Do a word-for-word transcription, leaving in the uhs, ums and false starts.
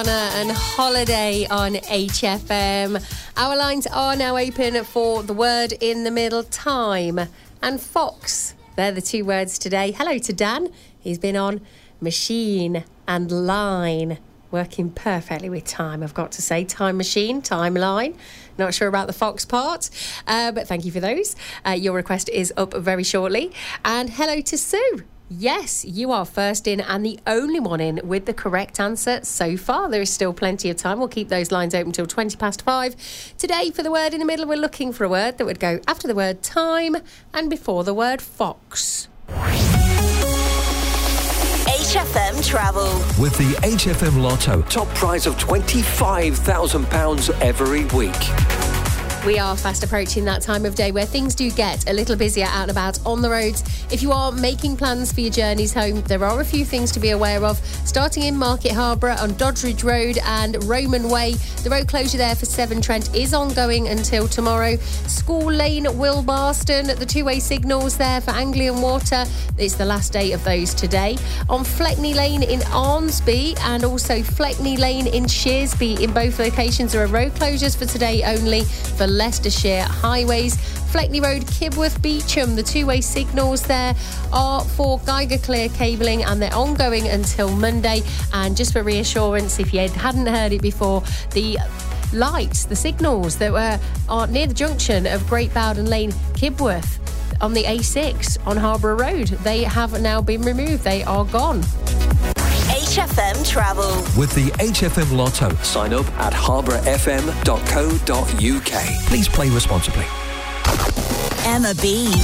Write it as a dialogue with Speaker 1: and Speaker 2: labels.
Speaker 1: And Holiday on H F M. Our lines are now open for the word in the middle, time and fox. They're the two words today. Hello to Dan. He's been on machine and line. Working perfectly with time, I've got to say. Time machine, timeline. Not sure about the fox part, uh, but thank you for those. Uh, your request is up very shortly. And hello to Sue. Yes, you are first in and the only one in with the correct answer so far. There is still plenty of time. We'll keep those lines open until twenty past five. Today, for the word in the middle, we're looking for a word that would go after the word time and before the word fox.
Speaker 2: H F M Travel.
Speaker 3: With the H F M Lotto, top prize of twenty-five thousand pounds every week.
Speaker 1: We are fast approaching that time of day where things do get a little busier out and about on the roads. If you are making plans for your journeys home, there are a few things to be aware of. Starting in Market Harborough on Doddridge Road and Roman Way, the road closure there for Severn Trent is ongoing until tomorrow. School Lane, Wilbarston, the two-way signals there for Anglian Water. It's the last day of those today. On Fleckney Lane in Armsby and also Fleckney Lane in Shearsby. In both locations, there are road closures for today only for Leicestershire highways. Fleckney Road, Kibworth, Beecham, the two-way signals there are for Geiger Clear cabling and they're ongoing until Monday. And just for reassurance, if you hadn't heard it before, the lights, the signals that were are near the junction of Great Bowden Lane, Kibworth, on the A six on Harborough Road, they have now been removed. They are gone.
Speaker 2: H F M Travel.
Speaker 3: With the H F M Lotto, sign up at harborough f m dot co dot u k. Please play responsibly.
Speaker 2: Emma B.